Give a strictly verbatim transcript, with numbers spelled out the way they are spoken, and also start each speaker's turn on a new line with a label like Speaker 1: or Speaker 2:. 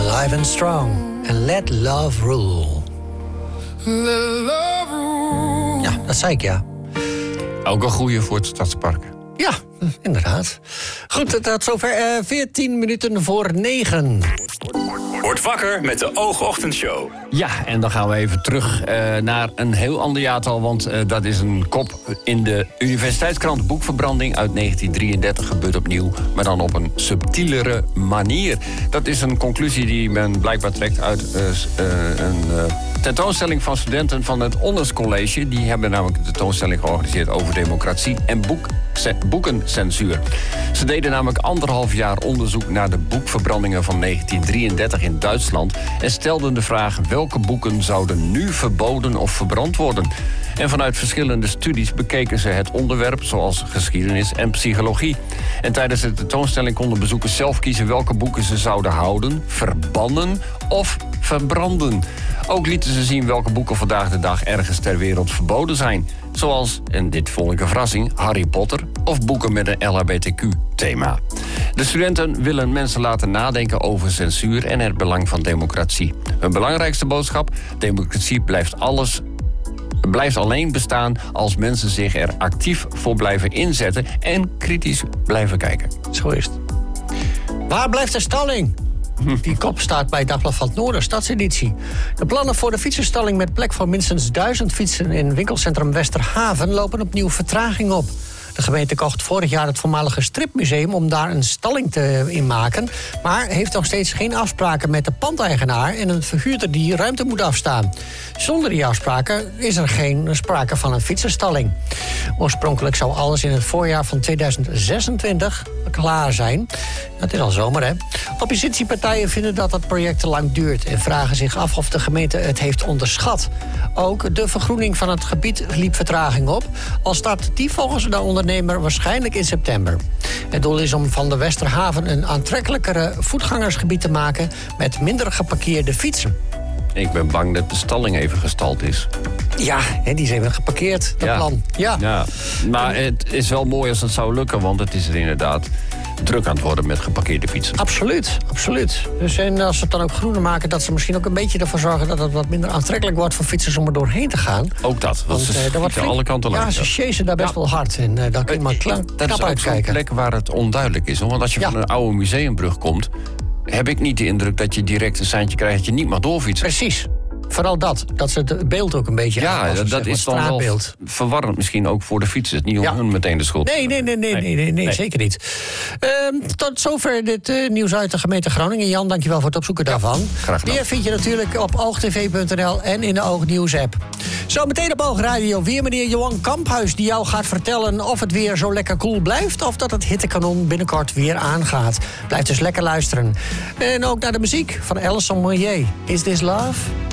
Speaker 1: Alive and Strong. En Let Love Rule.
Speaker 2: Let love rule.
Speaker 1: Ja, dat zei ik, ja.
Speaker 3: Ook een goeie voor het Stadspark.
Speaker 1: Ja, inderdaad. Goed, tot zover uh, veertien minuten voor negen.
Speaker 4: Word wakker met de Oogochtendshow.
Speaker 3: Ja, en dan gaan we even terug uh, naar een heel ander jaartal. Want uh, dat is een kop in de Universiteitskrant. Boekverbranding uit negentien drieëndertig gebeurt opnieuw. Maar dan op een subtielere manier. Dat is een conclusie die men blijkbaar trekt uit uh, uh, een uh, tentoonstelling van studenten van het Honors College. Die hebben namelijk een tentoonstelling georganiseerd over democratie en boek, se, boekencensuur. Ze deden namelijk anderhalf jaar onderzoek naar de boekverbrandingen van negentien drieëndertig in Duitsland. En stelden de vraag welke boeken zouden nu verboden of verbrand worden. En vanuit verschillende studies bekeken ze het onderwerp, zoals geschiedenis en psychologie. En tijdens de tentoonstelling konden bezoekers zelf kiezen welke boeken ze zouden houden, verbannen of verbranden. Ook lieten ze zien welke boeken vandaag de dag ergens ter wereld verboden zijn. Zoals, en dit vond ik een verrassing, Harry Potter of boeken met een L H B T Q-thema. De studenten willen mensen laten nadenken over censuur en het belang van democratie. Hun belangrijkste boodschap: democratie blijft alles... blijft alleen bestaan als mensen zich er actief voor blijven inzetten en kritisch blijven kijken.
Speaker 1: Zo is het. Waar blijft de stalling? Die kop staat bij Dagblad van het Noorden, stadseditie. De plannen voor de fietsenstalling met plek voor minstens duizend fietsen in winkelcentrum Westerhaven lopen opnieuw vertraging op. De gemeente kocht vorig jaar het voormalige stripmuseum om daar een stalling te in maken, maar heeft nog steeds geen afspraken met de pandeigenaar en een verhuurder die ruimte moet afstaan. Zonder die afspraken is er geen sprake van een fietsenstalling. Oorspronkelijk zou alles in het voorjaar van tweeduizend zesentwintig klaar zijn. Dat is al zomer, hè? Oppositiepartijen vinden dat het project te lang duurt en vragen zich af of de gemeente het heeft onderschat. Ook de vergroening van het gebied liep vertraging op, al start die volgens de ondernemer waarschijnlijk in september. Het doel is om van de Westerhaven een aantrekkelijkere voetgangersgebied te maken met minder geparkeerde fietsen.
Speaker 3: Ik ben bang dat de stalling even gestald is.
Speaker 1: Ja, hè, die is even geparkeerd, dat
Speaker 3: ja.
Speaker 1: plan. Ja.
Speaker 3: ja, maar het is wel mooi als het zou lukken, want het is er inderdaad druk aan het worden met geparkeerde fietsen.
Speaker 1: Absoluut, absoluut. Dus en als ze het dan ook groener maken, dat ze misschien ook een beetje ervoor zorgen dat het wat minder aantrekkelijk wordt voor fietsers om er doorheen te gaan.
Speaker 3: Ook dat, want ze
Speaker 1: uh,
Speaker 3: schieten alle kanten langs.
Speaker 1: Ja, ze chasen daar best ja. wel hard en uh, daar kun je maar kla-
Speaker 3: dat
Speaker 1: knap
Speaker 3: is ook
Speaker 1: uitkijken.
Speaker 3: zo'n plek waar het onduidelijk is. Hoor. Want als je ja. van een oude museumbrug komt, heb ik niet de indruk dat je direct een seintje krijgt dat je niet mag doorfietsen.
Speaker 1: Precies. Vooral dat, dat ze het beeld ook een beetje
Speaker 3: ja,
Speaker 1: aanpassen.
Speaker 3: Ja, dat
Speaker 1: zeg,
Speaker 3: is dan wel verwarrend misschien ook voor de fietsers. Niet om ja. hun meteen de schuld.
Speaker 1: Nee, nee, nee, nee, nee, nee, nee, nee zeker niet. Uh, tot zover dit uh, nieuws uit de gemeente Groningen. Jan, dankjewel voor het opzoeken ja, daarvan.
Speaker 3: Graag gedaan.
Speaker 1: Die vind je natuurlijk op oogtv punt n l en in de Oognieuws-app. Zometeen op Oogradio weer meneer Johan Kamphuis, die jou gaat vertellen of het weer zo lekker koel blijft of dat het hittekanon binnenkort weer aangaat. Blijf dus lekker luisteren. En ook naar de muziek van Alison Moyet. Is This Love?